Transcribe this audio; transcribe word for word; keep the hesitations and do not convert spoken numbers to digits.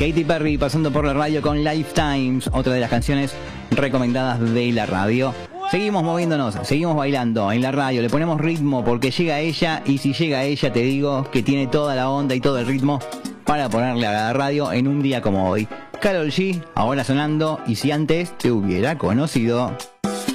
Katy Perry pasando por la radio con Lifetimes, otra de las canciones recomendadas de la radio. Seguimos moviéndonos, seguimos bailando en la radio, le ponemos ritmo porque llega ella, y si llega ella te digo que tiene toda la onda y todo el ritmo para ponerle a la radio en un día como hoy. Karol G, ahora sonando, y si antes te hubiera conocido.